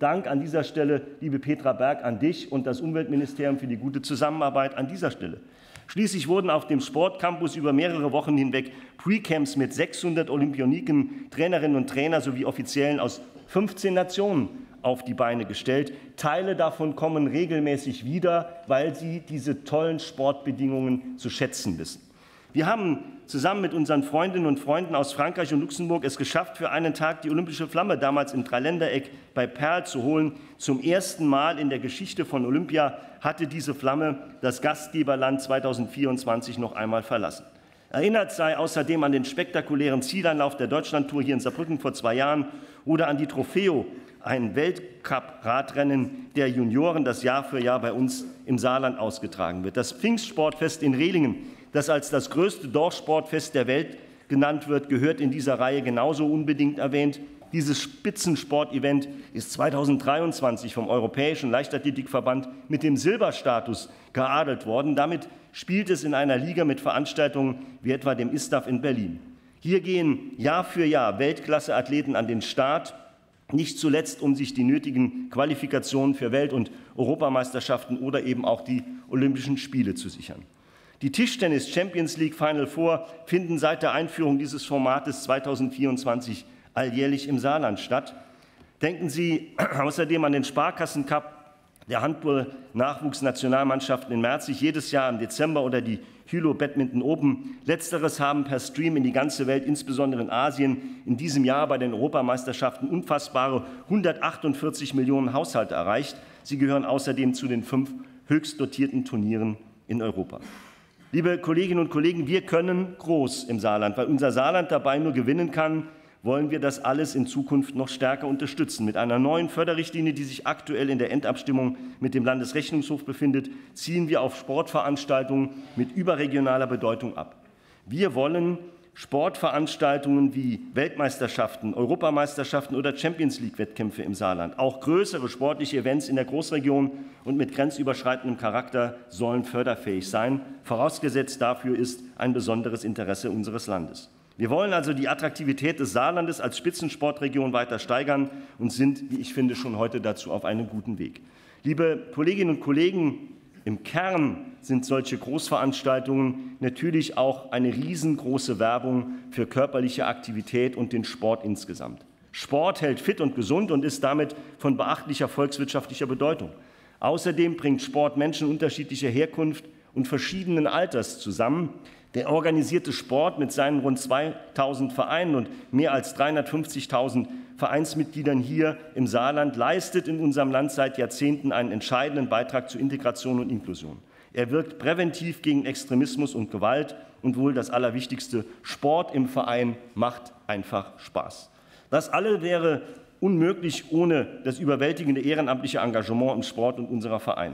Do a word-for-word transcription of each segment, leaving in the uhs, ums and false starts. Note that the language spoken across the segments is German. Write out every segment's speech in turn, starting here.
Dank an dieser Stelle, liebe Petra Berg, an dich und das Umweltministerium für die gute Zusammenarbeit an dieser Stelle. Schließlich wurden auf dem Sportcampus über mehrere Wochen hinweg Pre-Camps mit sechshundert Olympioniken, Trainerinnen und Trainer sowie Offiziellen aus fünfzehn Nationen auf die Beine gestellt. Teile davon kommen regelmäßig wieder, weil sie diese tollen Sportbedingungen zu schätzen wissen. Wir haben zusammen mit unseren Freundinnen und Freunden aus Frankreich und Luxemburg es geschafft, für einen Tag die olympische Flamme damals im Dreiländereck bei Perl zu holen. Zum ersten Mal in der Geschichte von Olympia hatte diese Flamme das Gastgeberland zweitausendvierundzwanzig noch einmal verlassen. Erinnert sei außerdem an den spektakulären Zielanlauf der Deutschlandtour hier in Saarbrücken vor zwei Jahren oder an die Trofeo, ein Weltcup-Radrennen der Junioren, das Jahr für Jahr bei uns im Saarland ausgetragen wird. Das Pfingstsportfest in Rehlingen, das als das größte Dorfsportfest der Welt genannt wird, gehört in dieser Reihe genauso unbedingt erwähnt. Dieses Spitzensportevent ist zweitausenddreiundzwanzig vom Europäischen Leichtathletikverband mit dem Silberstatus geadelt worden. Damit spielt es in einer Liga mit Veranstaltungen wie etwa dem I S T A F in Berlin. Hier gehen Jahr für Jahr Weltklasse-Athleten an den Start, nicht zuletzt, um sich die nötigen Qualifikationen für Welt- und Europameisterschaften oder eben auch die Olympischen Spiele zu sichern. Die Tischtennis Champions League Final Four finden seit der Einführung dieses Formates zweitausendvierundzwanzig alljährlich im Saarland statt. Denken Sie außerdem an den Sparkassen-Cup der Handball-Nachwuchsnationalmannschaften in Merzig jedes Jahr im Dezember oder die Hylo Badminton Open. Letzteres haben per Stream in die ganze Welt, insbesondere in Asien, in diesem Jahr bei den Europameisterschaften unfassbare hundertachtundvierzig Millionen Haushalte erreicht. Sie gehören außerdem zu den fünf höchst dotierten Turnieren in Europa. Liebe Kolleginnen und Kollegen, wir können groß im Saarland. Weil unser Saarland dabei nur gewinnen kann, wollen wir das alles in Zukunft noch stärker unterstützen. Mit einer neuen Förderrichtlinie, die sich aktuell in der Endabstimmung mit dem Landesrechnungshof befindet, ziehen wir auf Sportveranstaltungen mit überregionaler Bedeutung ab. Wir wollen Sportveranstaltungen wie Weltmeisterschaften, Europameisterschaften oder Champions-League-Wettkämpfe im Saarland. Auch größere sportliche Events in der Großregion und mit grenzüberschreitendem Charakter sollen förderfähig sein. Vorausgesetzt dafür ist ein besonderes Interesse unseres Landes. Wir wollen also die Attraktivität des Saarlandes als Spitzensportregion weiter steigern und sind, wie ich finde, schon heute dazu auf einem guten Weg. Liebe Kolleginnen und Kollegen, im Kern sind solche Großveranstaltungen natürlich auch eine riesengroße Werbung für körperliche Aktivität und den Sport insgesamt. Sport hält fit und gesund und ist damit von beachtlicher volkswirtschaftlicher Bedeutung. Außerdem bringt Sport Menschen unterschiedlicher Herkunft und verschiedenen Alters zusammen. Der organisierte Sport mit seinen rund zweitausend Vereinen und mehr als dreihundertfünfzigtausend Vereinsmitgliedern hier im Saarland leistet in unserem Land seit Jahrzehnten einen entscheidenden Beitrag zur Integration und Inklusion. Er wirkt präventiv gegen Extremismus und Gewalt und wohl das Allerwichtigste, Sport im Verein macht einfach Spaß. Das alles wäre unmöglich ohne das überwältigende ehrenamtliche Engagement im Sport und unserer Vereine.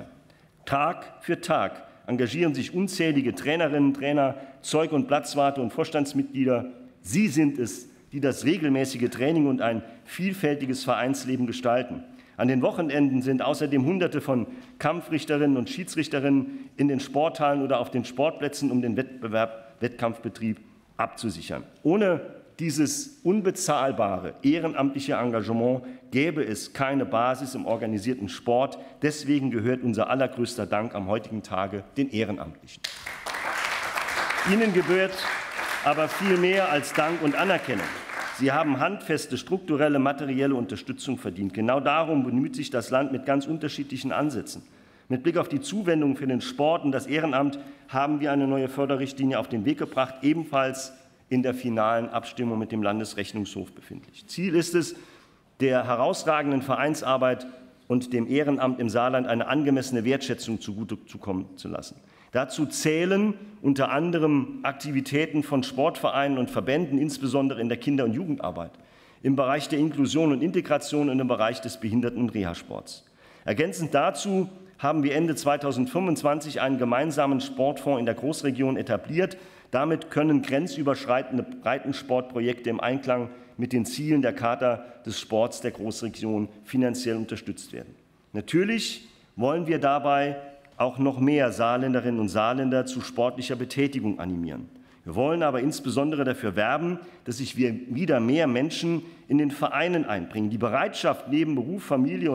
Tag für Tag engagieren sich unzählige Trainerinnen, Trainer, Zeug- und Platzwarte und Vorstandsmitglieder. Sie sind es, die das regelmäßige Training und ein vielfältiges Vereinsleben gestalten. An den Wochenenden sind außerdem Hunderte von Kampfrichterinnen und Schiedsrichterinnen in den Sporthallen oder auf den Sportplätzen, um den Wettbewerb, Wettkampfbetrieb abzusichern. Ohne dieses unbezahlbare ehrenamtliche Engagement gäbe es keine Basis im organisierten Sport. Deswegen gehört unser allergrößter Dank am heutigen Tage den Ehrenamtlichen. Ihnen gebührt aber viel mehr als Dank und Anerkennung. Sie haben handfeste, strukturelle, materielle Unterstützung verdient. Genau darum bemüht sich das Land mit ganz unterschiedlichen Ansätzen. Mit Blick auf die Zuwendung für den Sport und das Ehrenamt haben wir eine neue Förderrichtlinie auf den Weg gebracht, ebenfalls in der finalen Abstimmung mit dem Landesrechnungshof befindlich. Ziel ist es, der herausragenden Vereinsarbeit und dem Ehrenamt im Saarland eine angemessene Wertschätzung zugutekommen zu lassen. Dazu zählen unter anderem Aktivitäten von Sportvereinen und Verbänden, insbesondere in der Kinder- und Jugendarbeit, im Bereich der Inklusion und Integration und im Bereich des Behinderten- und Reha-Sports. Ergänzend dazu haben wir Ende zweitausendfünfundzwanzig einen gemeinsamen Sportfonds in der Großregion etabliert. Damit können grenzüberschreitende Breitensportprojekte im Einklang mit den Zielen der Charta des Sports der Großregion finanziell unterstützt werden. Natürlich wollen wir dabei auch noch mehr Saarländerinnen und Saarländer zu sportlicher Betätigung animieren. Wir wollen aber insbesondere dafür werben, dass sich wieder mehr Menschen in den Vereinen einbringen. Die Bereitschaft, neben Beruf, Familie